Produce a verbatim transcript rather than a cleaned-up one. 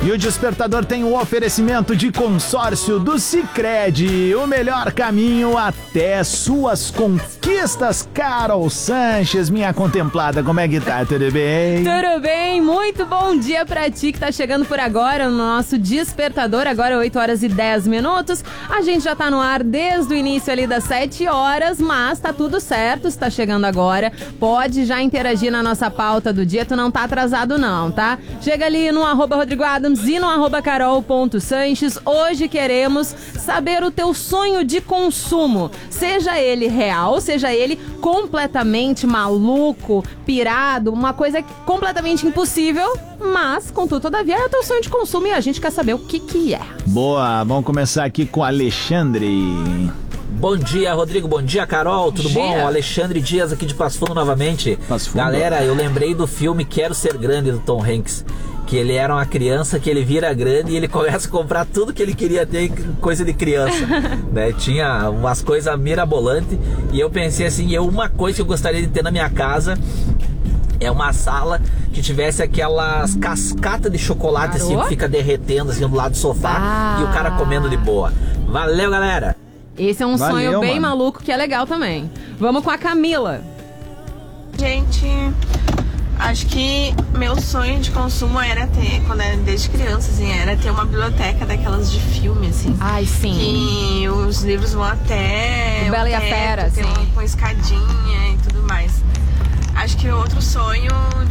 E o Despertador tem o oferecimento de consórcio do Sicredi, o melhor caminho até suas conquistas. Carol Sanches, minha contemplada, como é que tá? Tudo bem? Tudo bem, muito bom dia pra ti que tá chegando por agora no nosso Despertador, agora oito horas e dez minutos. A gente já tá no ar desde o início ali das sete horas, mas tá tudo certo, se tá chegando agora, pode já interagir na nossa pauta do dia, tu não tá atrasado não, tá? Chega ali no arroba Rodrigo Adams e no arroba carol.sanches. Hoje queremos saber o teu sonho de consumo, seja ele real, seja ele completamente maluco, pirado, uma coisa completamente impossível, mas, contudo, todavia, é o teu sonho de consumo e a gente quer saber o que que é. Boa, vamos começar aqui com o Alexandre. Bom dia, Rodrigo. Bom dia, Carol. Tudo dia. bom? Alexandre Dias aqui de Passo Fundo novamente. Passo Fundo. Galera, eu lembrei do filme Quero Ser Grande, do Tom Hanks. Que ele era uma criança, que ele vira grande e ele começa a comprar tudo que ele queria ter, coisa de criança. Né? Tinha umas coisas mirabolantes. E eu pensei assim, eu, uma coisa que eu gostaria de ter na minha casa é uma sala que tivesse aquelas cascatas de chocolate assim, que fica derretendo assim do lado do sofá ah. e o cara comendo de boa. Valeu, galera! Esse é um Valeu, sonho bem mano. maluco que é legal também. Vamos com a Camila. Gente, acho que meu sonho de consumo era ter, quando era desde criança, assim, era ter uma biblioteca daquelas de filme, assim. Ai, sim. Que os livros vão até O Bela e a teto, Fera, tem assim. um, com escadinha e tudo mais. Acho que outro sonho